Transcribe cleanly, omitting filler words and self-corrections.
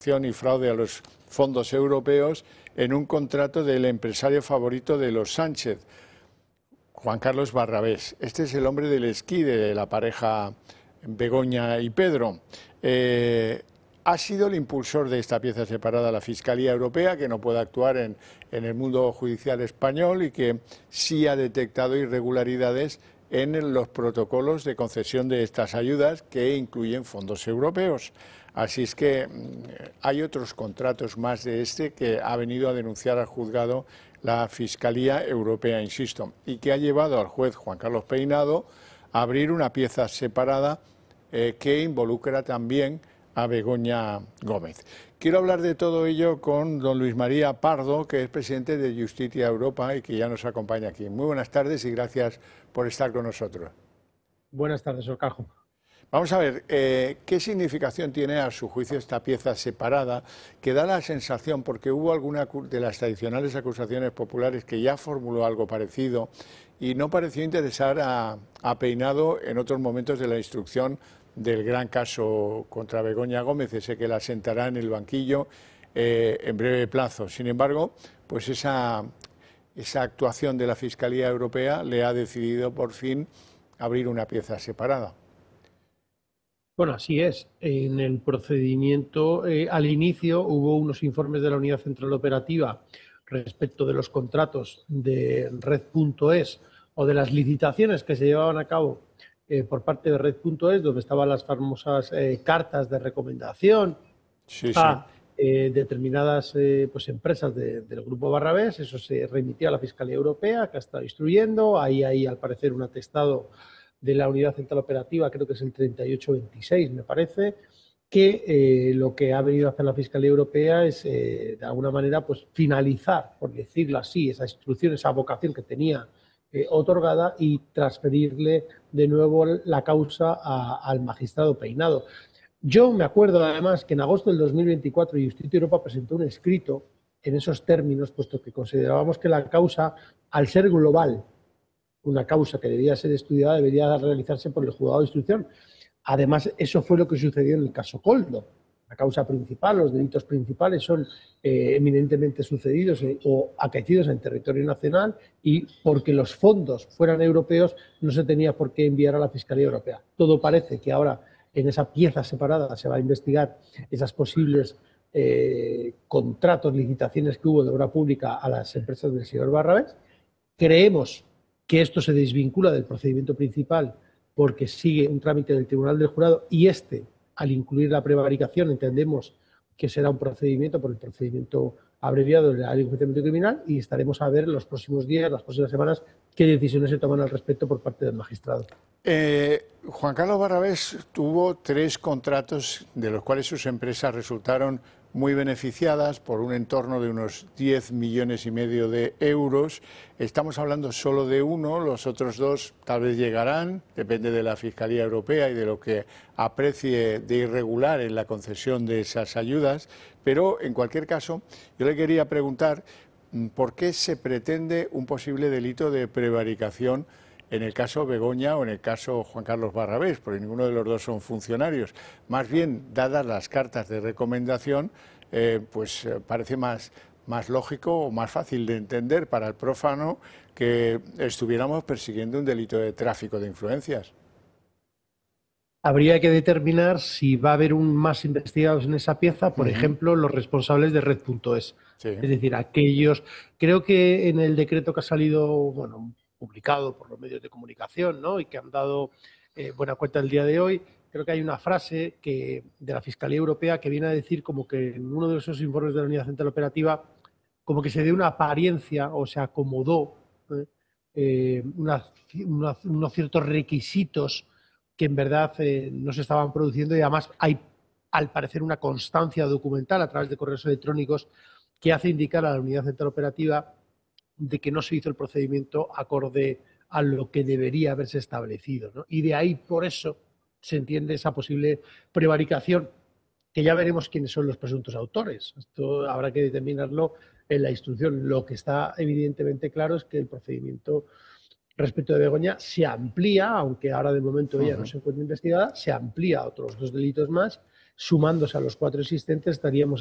y fraude a los fondos europeos en un contrato del empresario favorito de los Sánchez, Juan Carlos Barrabés. Este es el hombre del esquí de la pareja Begoña y Pedro. Ha sido el impulsor de esta pieza separada la Fiscalía Europea, que no puede actuar en el mundo judicial español y que sí ha detectado irregularidades en los protocolos de concesión de estas ayudas que incluyen fondos europeos. Así es que hay otros contratos más de este que ha venido a denunciar al juzgado la Fiscalía Europea, insisto, y que ha llevado al juez Juan Carlos Peinado a abrir una pieza separada que involucra también a Begoña Gómez. Quiero hablar de todo ello con don Luis María Pardo, que es presidente de Justitia Europa y que ya nos acompaña aquí. Muy buenas tardes y gracias por estar con nosotros. Buenas tardes, Orcajo. Vamos a ver, ¿qué significación tiene a su juicio esta pieza separada que da la sensación, porque hubo alguna de las tradicionales acusaciones populares que ya formuló algo parecido y no pareció interesar a Peinado en otros momentos de la instrucción del gran caso contra Begoña Gómez, ese que la sentará en el banquillo en breve plazo? Sin embargo, pues esa actuación de la Fiscalía Europea le ha decidido por fin abrir una pieza separada. Bueno, así es. En el procedimiento, al inicio, hubo unos informes de la Unidad Central Operativa respecto de los contratos de Red.es o de las licitaciones que se llevaban a cabo por parte de Red.es, donde estaban las famosas cartas de recomendación a determinadas pues, empresas del Grupo Barrabés. Eso se remitió a la Fiscalía Europea, que ha estado instruyendo. Hay, al parecer, un atestado de la Unidad Central Operativa, creo que es el 3826, me parece, que lo que ha venido a hacer la Fiscalía Europea es, de alguna manera, pues finalizar, por decirlo así, esa instrucción, esa vocación que tenía otorgada y transferirle de nuevo la causa al magistrado Peinado. Yo me acuerdo, además, que en agosto del 2024 Justitia Europa presentó un escrito en esos términos, puesto que considerábamos que la causa, al ser global, una causa que debía ser estudiada, debería realizarse por el juzgado de instrucción. Además, eso fue lo que sucedió en el caso Koldo. La causa principal, los delitos principales son eminentemente sucedidos o acaecidos en territorio nacional, y porque los fondos fueran europeos no se tenía por qué enviar a la Fiscalía Europea. Todo parece que ahora en esa pieza separada se va a investigar esas posibles contratos, licitaciones que hubo de obra pública a las empresas del señor Barrabés. Creemos que esto se desvincula del procedimiento principal porque sigue un trámite del Tribunal del Jurado, y al incluir la prevaricación, entendemos que será un procedimiento por el procedimiento abreviado de la Ley de Enjuiciamiento Criminal, y estaremos a ver en los próximos días, las próximas semanas, qué decisiones se toman al respecto por parte del magistrado. Juan Carlos Barrabés tuvo 3 contratos de los cuales sus empresas resultaron muy beneficiadas por un entorno de unos 10,5 millones de euros. Estamos hablando solo de uno, los otros 2 tal vez llegarán, depende de la Fiscalía Europea y de lo que aprecie de irregular en la concesión de esas ayudas, pero en cualquier caso yo le quería preguntar por qué se pretende un posible delito de prevaricación en el caso Begoña o en el caso Juan Carlos Barrabés, porque ninguno de los dos son funcionarios. Más bien, dadas las cartas de recomendación, parece más lógico o más fácil de entender para el prófano que estuviéramos persiguiendo un delito de tráfico de influencias. Habría que determinar si va a haber más investigados en esa pieza, por ejemplo, los responsables de Red.es. Sí. Es decir, aquellos... Creo que en el decreto que ha salido, bueno, publicado por los medios de comunicación, ¿no?, y que han dado buena cuenta el día de hoy, creo que hay una frase de la Fiscalía Europea que viene a decir como que en uno de esos informes de la Unidad Central Operativa como que se dio una apariencia o se acomodó unos ciertos requisitos que en verdad no se estaban produciendo, y además hay, al parecer, una constancia documental a través de correos electrónicos que hace indicar a la Unidad Central Operativa de que no se hizo el procedimiento acorde a lo que debería haberse establecido, ¿no? Y de ahí, por eso, se entiende esa posible prevaricación, que ya veremos quiénes son los presuntos autores. Esto habrá que determinarlo en la instrucción. Lo que está evidentemente claro es que el procedimiento respecto de Begoña se amplía, aunque ahora de momento ella no se encuentra investigada, se amplía a otros 2 delitos más, sumándose a los 4 existentes, estaríamos